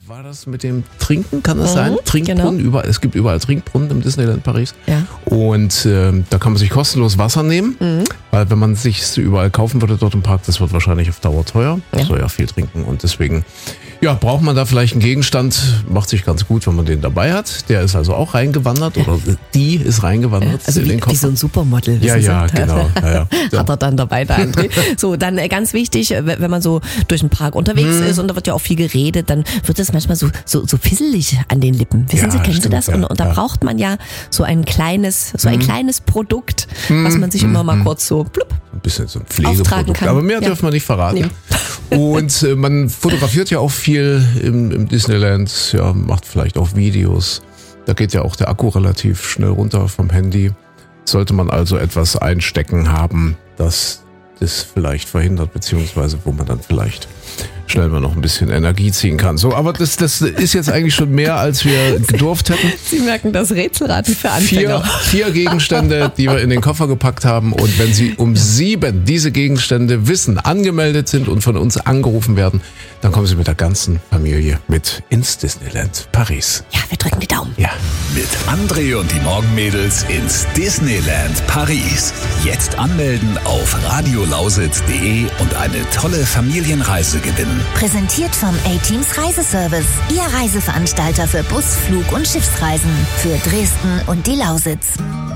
War das mit dem Trinken, kann das sein? Trinkbrunnen, genau. überall, es gibt überall Trinkbrunnen im Disneyland Paris. Ja. Und da kann man sich kostenlos Wasser nehmen, weil wenn man sich überall kaufen würde dort im Park, das wird wahrscheinlich auf Dauer teuer. Man soll ja viel trinken und deswegen braucht man da vielleicht einen Gegenstand, macht sich ganz gut, wenn man den dabei hat. Der ist also auch reingewandert oder die ist reingewandert Also in den Koffer. wie so ein Supermodel. Ja, genau. Ja. Hat er dann dabei, der André. So, dann ganz wichtig, wenn man so durch den Park unterwegs ist und da wird ja auch viel geredet, dann wird es manchmal so fisselig an den Lippen. Wissen Sie, kennen Sie das? Ja, und da braucht man ja so ein kleines Produkt, was man sich immer mal kurz so blub, ein bisschen so ein auftragen Pflegeprodukt. kann. Aber mehr dürfen wir nicht verraten. Nee. Und man fotografiert ja auch viel im Disneyland, macht vielleicht auch Videos. Da geht ja auch der Akku relativ schnell runter vom Handy. Sollte man also etwas einstecken haben, das vielleicht verhindert, beziehungsweise wo man dann vielleicht schnell mal noch ein bisschen Energie ziehen kann. So, aber das ist jetzt eigentlich schon mehr, als wir gedurft hätten. Sie merken das Rätselraten für Anfänger. Vier Gegenstände, die wir in den Koffer gepackt haben. Und wenn Sie um 7 diese Gegenstände wissen, angemeldet sind und von uns angerufen werden, dann kommen Sie mit der ganzen Familie mit ins Disneyland Paris. Ja, wir drücken die Daumen. Ja. Mit André und die Morgenmädels ins Disneyland Paris. Jetzt anmelden auf radiolausitz.de und eine tolle Familienreise gewinnen. Präsentiert vom A-Teams Reiseservice. Ihr Reiseveranstalter für Bus-, Flug- und Schiffsreisen. Für Dresden und die Lausitz.